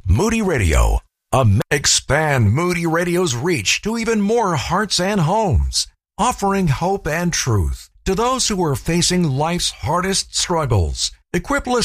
Moody Radio. Expand Moody Radio's reach to even more hearts and homes, offering hope and truth to those who are facing life's hardest struggles. Equip listeners